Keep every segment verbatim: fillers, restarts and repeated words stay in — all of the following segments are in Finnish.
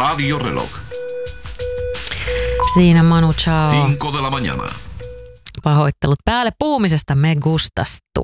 Radio Reloj. Siinä Manu Chao. Cinco de la mañana. Pahoittelut päälle puhumisesta, me gustastu.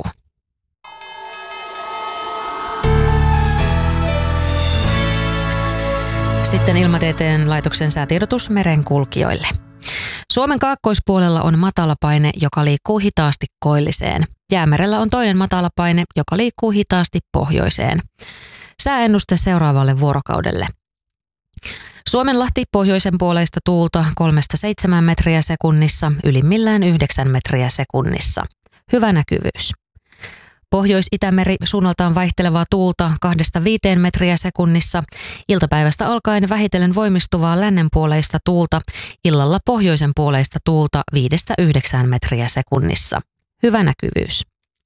Sitten Ilmatieteen laitoksen säätiedotus merenkulkijoille. Suomen kaakkoispuolella on matalapaine, joka liikkuu hitaasti koilliseen. Jäämerellä on toinen matalapaine, joka liikkuu hitaasti pohjoiseen. Sääennuste seuraavalle vuorokaudelle. Suomenlahti pohjoisen puoleista tuulta kolmesta seitsemään metriä sekunnissa, ylimmillään yhdeksän metriä sekunnissa. Hyvä näkyvyys. Pohjois-Itämeri suunnaltaan vaihtelevaa tuulta kahdesta viiteen metriä sekunnissa, iltapäivästä alkaen vähitellen voimistuvaa lännenpuoleista tuulta, illalla pohjoisen puoleista tuulta viidestä yhdeksään metriä sekunnissa. Hyvä näkyvyys.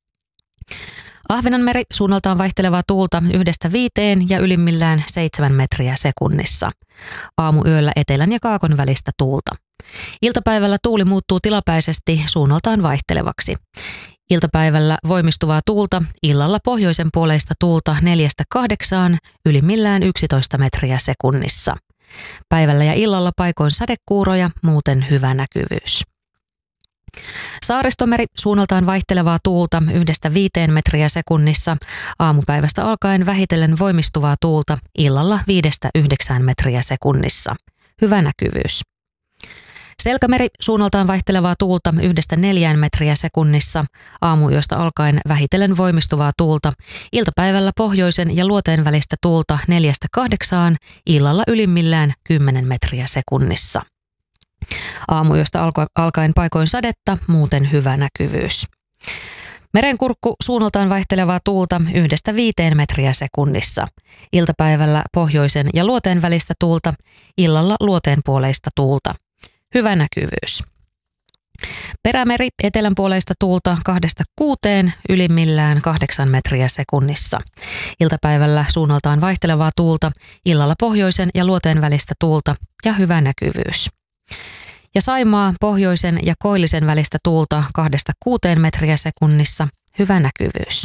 Ahvenanmeri suunnaltaan vaihtelevaa tuulta yhdestä viiteen ja ylimmillään seitsemän metriä sekunnissa. Aamuyöllä etelän ja kaakon välistä tuulta. Iltapäivällä tuuli muuttuu tilapäisesti suunnaltaan vaihtelevaksi. Iltapäivällä voimistuvaa tuulta, illalla pohjoisen puoleista tuulta neljästä kahdeksaan, ylimmillään yksitoista metriä sekunnissa. Päivällä ja illalla paikoin sadekuuroja, muuten hyvä näkyvyys. Saaristomeri suunnaltaan vaihtelevaa tuulta yhdestä viiteen metriä sekunnissa, aamupäivästä alkaen vähitellen voimistuvaa tuulta, illalla viidestä yhdeksään metriä sekunnissa. Hyvä näkyvyys. Selkämeri suunnaltaan vaihtelevaa tuulta yhdestä neljään metriä sekunnissa, aamuyöstä alkaen vähitellen voimistuvaa tuulta, iltapäivällä pohjoisen ja luoteen välistä tuulta neljästä kahdeksaan, illalla ylimmillään kymmenen metriä sekunnissa. Aamuyöstä alkaen paikoin sadetta, muuten hyvä näkyvyys. Merenkurkku suunnaltaan vaihtelevaa tuulta yhdestä viiteen metriä sekunnissa. Iltapäivällä pohjoisen ja luoteen välistä tuulta, illalla luoteen puoleista tuulta. Hyvä näkyvyys. Perämeri etelänpuoleista tuulta kahdesta kuuteen, ylimmillään kahdeksan metriä sekunnissa. Iltapäivällä suunnaltaan vaihtelevaa tuulta, illalla pohjoisen ja luoteen välistä tuulta ja hyvä näkyvyys. Ja Saimaa pohjoisen ja koillisen välistä tuulta kahdesta kuuteen metriä sekunnissa, hyvä näkyvyys.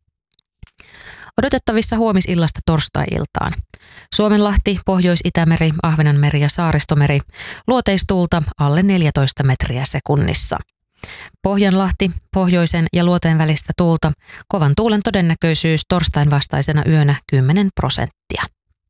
Odotettavissa huomisillasta torstai-iltaan. Suomenlahti, Pohjois-Itämeri, Ahvenanmeri ja Saaristomeri, luoteistuulta alle neljätoista metriä sekunnissa. Pohjanlahti, pohjoisen ja luoteen välistä tuulta, kovan tuulen todennäköisyys torstain vastaisena yönä kymmenen prosenttia.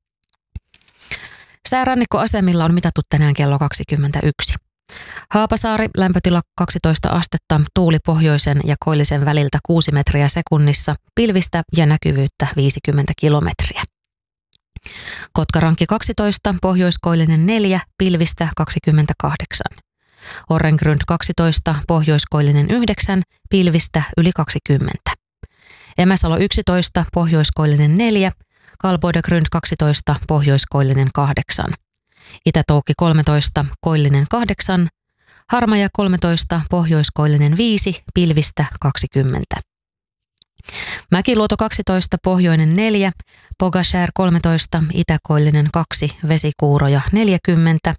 Säärannikkoasemilla on mitattu tänään kello kaksikymmentäyksi. Haapasaari, lämpötila kaksitoista astetta, tuuli pohjoisen ja koillisen väliltä kuusi metriä sekunnissa, pilvistä ja näkyvyyttä viisikymmentä kilometriä. Kotkarankki kaksitoista, pohjoiskoillinen neljä, pilvistä kaksikymmentäkahdeksan. Orrengrund kaksitoista, pohjoiskoillinen yhdeksän, pilvistä yli kaksikymmentä. Emäsalo yksitoista, pohjoiskoillinen neljä, Kalboidegrund kaksitoista, pohjoiskoillinen kahdeksan. Itätoukki kolmetoista, koillinen kahdeksan, Harmaja kolmetoista, pohjoiskoillinen viisi, pilvistä kaksikymmentä. Mäkiluoto kaksitoista, pohjoinen neljä, Pogashär kolmetoista, itäkoillinen kaksi, vesikuuroja neljäkymmentä.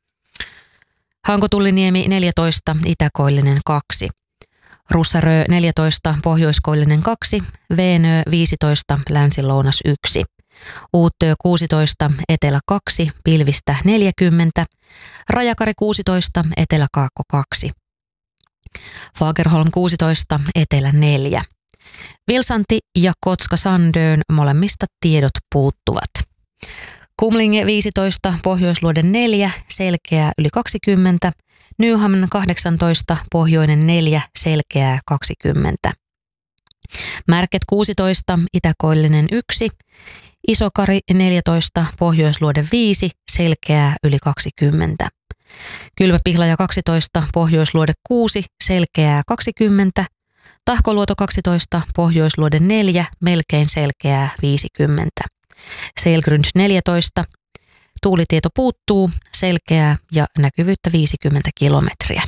Hankotulliniemi neljätoista, itäkoillinen kaksi. Russarö neljätoista, pohjoiskoillinen kaksi, Veenö viisitoista, länsi-lounas yksi. Uuttöö kuusitoista, etelä kaksi, pilvistä neljäkymmentä. Rajakari kuusitoista, etelä-kaakko kaksi. Fagerholm kuusitoista, etelä neljä. Vilsanti ja Kotska-Sandön molemmista tiedot puuttuvat. Kumlinge viisitoista, pohjoisluode neljä, selkeää yli kaksikymmentä. Nyhamn kahdeksantoista, pohjoinen neljä, selkeää kaksikymmentä. Märket kuusitoista, itäkoillinen yksi. Isokari neljätoista, pohjoisluode viisi, selkeää yli kaksikymmentä. Kylmäpihlaja kaksitoista, pohjoisluode kuusi, selkeää kaksikymmentä. Tahkoluoto kaksitoista, pohjoisluode neljä, melkein selkeää viisikymmentä. Seilgrund neljätoista, tuulitieto puuttuu, selkeää ja näkyvyyttä viisikymmentä kilometriä.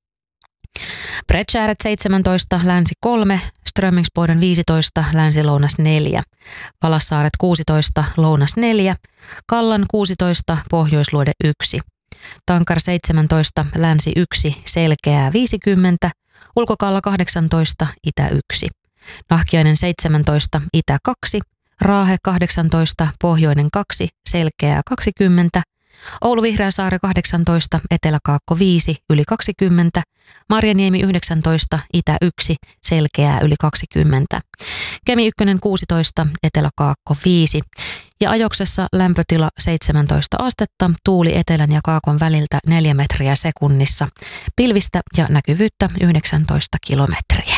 Bredshäret seitsemäntoista, länsi kolme, Strömingsboden viisitoista, länsi-lounas neljä, Palassaaret kuusitoista, lounas neljä, Kallan kuusitoista, pohjoisluode yksi, Tankar seitsemäntoista, länsi yksi, selkeää viisikymmentä, Ulkokalla kahdeksantoista, itä yksi, Nahkiainen seitsemäntoista, itä kaksi, Raahe kahdeksantoista, Pohjoinen kaksi, Selkeää kaksikymmentä, Oulu Vihreäsaari kahdeksantoista, Etelä-Kaakko viisi, yli kaksikymmentä, Marjaniemi yhdeksäntoista, Itä yksi, Selkeää yli kaksikymmentä, Kemi yksi kuusitoista, Etelä-Kaakko viisi ja Ajoksessa lämpötila seitsemäntoista astetta, tuuli etelän ja kaakon väliltä neljä metriä sekunnissa, pilvistä ja näkyvyyttä yhdeksäntoista kilometriä.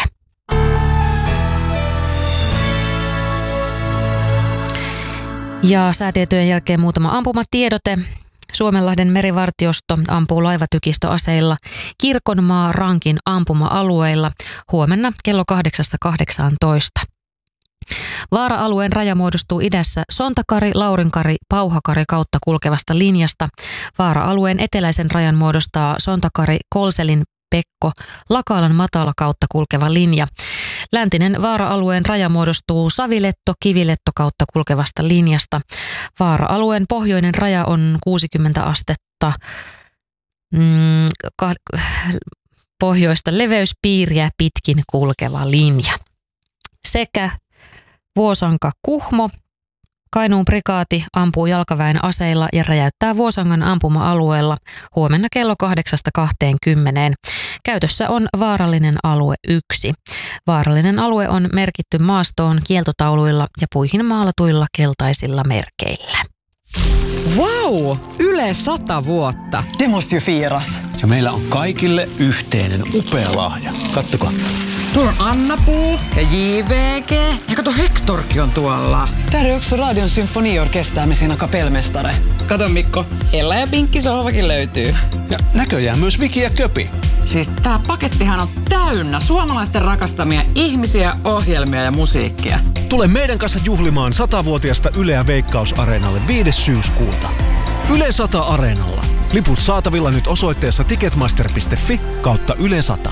Ja säätietojen jälkeen muutama ampumatiedote. Suomenlahden merivartiosto ampuu laivatykistöaseilla Kirkonmaa Rankin ampuma-alueilla huomenna kello kahdeksasta kahdeksaantoista. Vaara-alueen raja muodostuu idässä Sontakari, Laurinkari, Pauhakari kautta kulkevasta linjasta. Vaara-alueen eteläisen rajan muodostaa Sontakari, Kolselin, Pekko, Lakalan matala kautta kulkeva linja. Läntinen vaara-alueen raja muodostuu Saviletto, Kiviletto kautta kulkevasta linjasta. Vaara-alueen pohjoinen raja on kuusikymmentä astetta mm, ka- pohjoista leveyspiiriä pitkin kulkeva linja. Sekä Vuosanka Kuhmo, Kainuun prikaati ampuu jalkaväen aseilla ja räjäyttää Vuosangan ampuma-alueella huomenna kello kahdeksasta kahteenkymmeneen. Käytössä on vaarallinen alue yksi. Vaarallinen alue on merkitty maastoon kieltotauluilla ja puihin maalatuilla keltaisilla merkeillä. Wow! Yle sata vuotta. Det måste ju firas. Ja meillä on kaikille yhteinen upea lahja. Kattokaa. Tuolla on Anna-Puu ja J V G. Ja kato, Hektorkin on tuolla. Där är också Radion symfoniorkester med sina kapellmästare. Kato Mikko, Ella ja Pinkki sohvakin löytyy. Ja näköjään myös Viki ja Köpi. Siis tää pakettihan on täynnä suomalaisten rakastamia ihmisiä, ohjelmia ja musiikkia. Tule meidän kanssa juhlimaan satavuotiasta Yleä Veikkaus-areenalle viides syyskuuta. Yle sata Areenalla. Liput saatavilla nyt osoitteessa ticketmaster piste fi kautta Yle sata.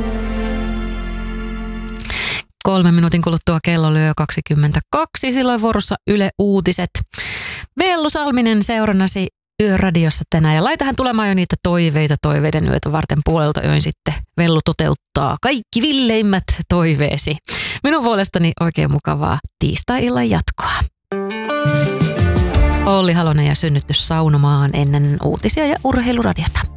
Kolmen minuutin kuluttua kello lyö kaksikymmentäkaksi, silloin vuorossa Yle Uutiset. Vellu Salminen seurannasi Yöradiossa tänään ja laitahan tulemaan jo niitä toiveita toiveiden yötä varten puolelta öin sitten. Vellu toteuttaa kaikki villeimmät toiveesi. Minun puolestani oikein mukavaa tiistai-illan jatkoa. Olli Halonen ja synnytys saunomaan ennen uutisia ja urheiluradiota.